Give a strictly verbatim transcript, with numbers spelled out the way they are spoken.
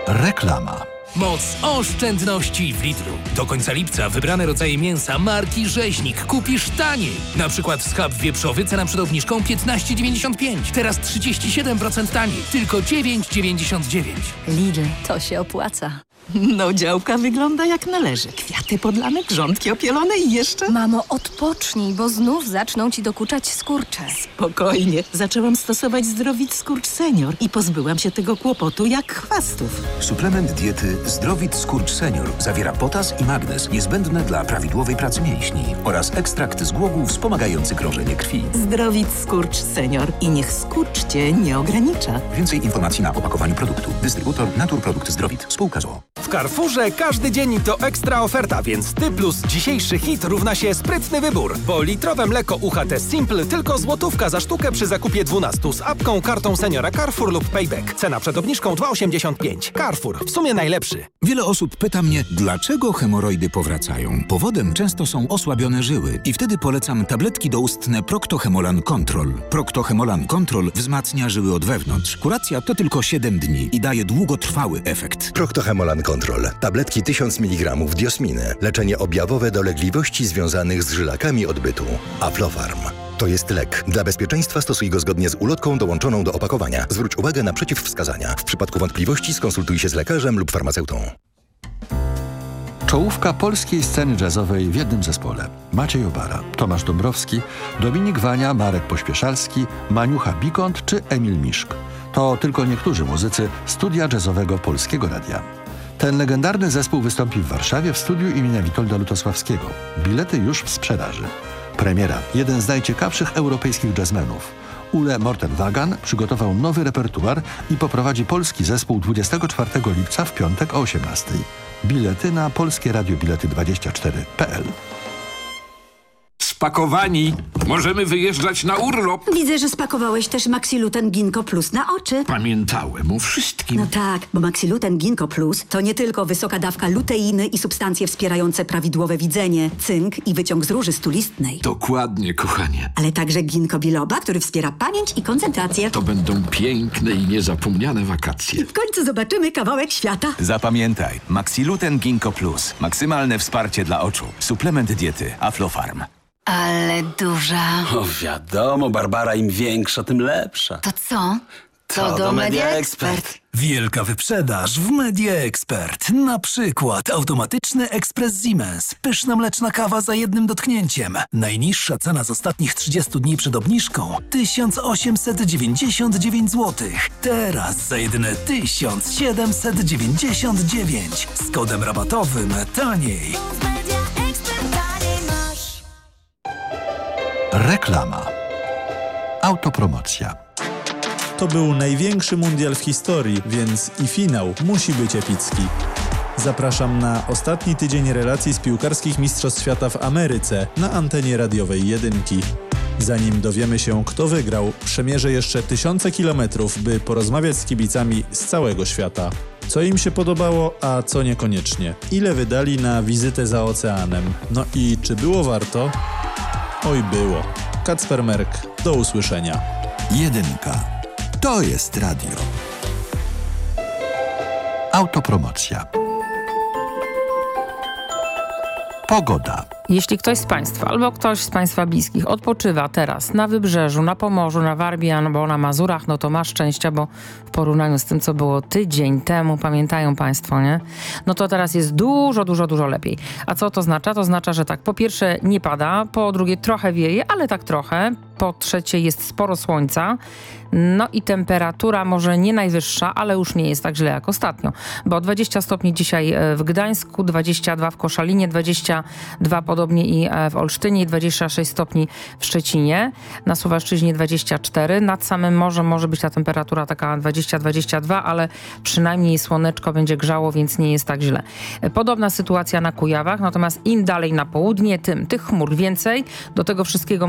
Reklama. Moc oszczędności w Lidlu. Do końca lipca wybrane rodzaje mięsa marki Rzeźnik kupisz taniej. Na przykład schab wieprzowy, cena przed obniżką piętnaście dziewięćdziesiąt pięć. Teraz trzydzieści siedem procent taniej. Tylko dziewięć dziewięćdziesiąt dziewięć. Lidl, to się opłaca. No, działka wygląda jak należy. Kwiaty podlane, grządki opielone i jeszcze... Mamo, odpocznij, bo znów zaczną ci dokuczać skurcze. Spokojnie. Zaczęłam stosować Zdrowit Skurcz Senior i pozbyłam się tego kłopotu jak chwastów. Suplement diety Zdrowit Skurcz Senior zawiera potas i magnez niezbędne dla prawidłowej pracy mięśni oraz ekstrakt z głogu wspomagający krążenie krwi. Zdrowit Skurcz Senior i niech skurcz cię nie ogranicza. Więcej informacji na opakowaniu produktu. Dystrybutor Naturprodukt Zdrowit. Spółka z o o. W Carrefourze każdy dzień to ekstra oferta, więc ty plus dzisiejszy hit równa się sprytny wybór. Bo litrowe mleko U H T Simple tylko złotówka za sztukę przy zakupie dwunastu z apką, kartą seniora Carrefour lub Payback. Cena przed obniżką dwa osiemdziesiąt pięć. Carrefour, w sumie najlepszy. Wiele osób pyta mnie, dlaczego hemoroidy powracają. Powodem często są osłabione żyły i wtedy polecam tabletki doustne Procto-Hemolan Control. Procto-Hemolan Control wzmacnia żyły od wewnątrz. Kuracja to tylko siedem dni i daje długotrwały efekt. Procto-Hemolan Control. Tabletki tysiąc miligramów diosminy. Leczenie objawowe dolegliwości związanych z żylakami odbytu. Aflofarm. To jest lek. Dla bezpieczeństwa stosuj go zgodnie z ulotką dołączoną do opakowania. Zwróć uwagę na przeciwwskazania. W przypadku wątpliwości skonsultuj się z lekarzem lub farmaceutą. Czołówka polskiej sceny jazzowej w jednym zespole. Maciej Obara, Tomasz Dąbrowski, Dominik Wania, Marek Pośpieszalski, Maniucha Bikont czy Emil Miszk. To tylko niektórzy muzycy studia jazzowego Polskiego Radia. Ten legendarny zespół wystąpi w Warszawie w studiu imienia Witolda Lutosławskiego. Bilety już w sprzedaży. Premiera. Jeden z najciekawszych europejskich jazzmenów. Ule Morten-Wagan przygotował nowy repertuar i poprowadzi polski zespół dwudziestego czwartego lipca w piątek o osiemnastej. Bilety na polskie radio bilety dwadzieścia cztery kropka p l. Spakowani. Możemy wyjeżdżać na urlop. Widzę, że spakowałeś też Maxiluten Ginkgo Plus na oczy. Pamiętałem o wszystkim. No tak, bo Maxiluten Ginkgo Plus to nie tylko wysoka dawka luteiny i substancje wspierające prawidłowe widzenie, cynk i wyciąg z róży stulistnej. Dokładnie, kochanie. Ale także ginkgo biloba, który wspiera pamięć i koncentrację. To będą piękne i niezapomniane wakacje. I w końcu zobaczymy kawałek świata. Zapamiętaj, Maxiluten Ginkgo Plus. Maksymalne wsparcie dla oczu. Suplement diety Aflofarm. Ale duża. O wiadomo, Barbara, im większa, tym lepsza. To co? To, to do Media Expert. Wielka wyprzedaż w Media Expert. Na przykład automatyczny ekspres Siemens. Pyszna mleczna kawa za jednym dotknięciem. Najniższa cena z ostatnich trzydziestu dni przed obniżką tysiąc osiemset dziewięćdziesiąt dziewięć złotych. Teraz za jedyne tysiąc siedemset dziewięćdziesiąt dziewięć. Z kodem rabatowym taniej. Reklama. Autopromocja. To był największy mundial w historii, więc i finał musi być epicki. Zapraszam na ostatni tydzień relacji z piłkarskich Mistrzostw Świata w Ameryce na antenie radiowej Jedynki. Zanim dowiemy się, kto wygrał, przemierzę jeszcze tysiące kilometrów, by porozmawiać z kibicami z całego świata. Co im się podobało, a co niekoniecznie. Ile wydali na wizytę za oceanem. No i czy było warto? Oj, było. Kacper Merk, do usłyszenia. Jedynka. To jest radio. Autopromocja. Pogoda. Jeśli ktoś z Państwa albo ktoś z Państwa bliskich odpoczywa teraz na Wybrzeżu, na Pomorzu, na Warmii albo na Mazurach, no to ma szczęścia, bo w porównaniu z tym, co było tydzień temu, pamiętają Państwo, nie? No to teraz jest dużo, dużo, dużo lepiej. A co to oznacza? To oznacza, że tak, po pierwsze nie pada, po drugie trochę wieje, ale tak trochę, po trzecie jest sporo słońca, no i temperatura może nie najwyższa, ale już nie jest tak źle jak ostatnio, bo dwadzieścia stopni dzisiaj w Gdańsku, dwadzieścia dwa w Koszalinie, dwadzieścia dwa podobnie i w Olsztynie, dwadzieścia sześć stopni w Szczecinie, na Suwalszczyźnie dwadzieścia cztery, nad samym morzem może być ta temperatura taka dwadzieścia dwadzieścia dwa, ale przynajmniej słoneczko będzie grzało, więc nie jest tak źle. Podobna sytuacja na Kujawach, natomiast im dalej na południe, tym tych chmur więcej, do tego wszystkiego